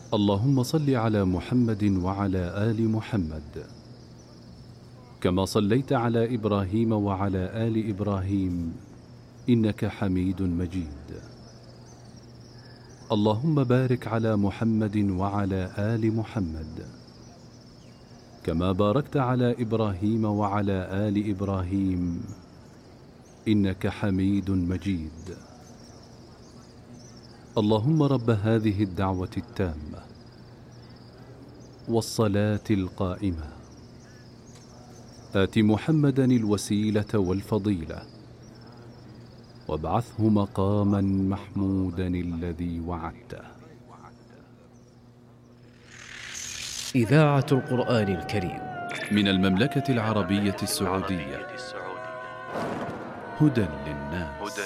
اللهم صل على محمد وعلى آل محمد كما صليت على إبراهيم وعلى آل إبراهيم إنك حميد مجيد. اللهم بارك على محمد وعلى آل محمد كما باركت على إبراهيم وعلى آل إبراهيم إنك حميد مجيد. اللهم رب هذه الدعوة التامة والصلاة القائمة آت محمدا الوسيلة والفضيلة وابعثه مقاما محمودا الذي وعدته. إذاعة القرآن الكريم من المملكة العربية السعودية. هدى للناس.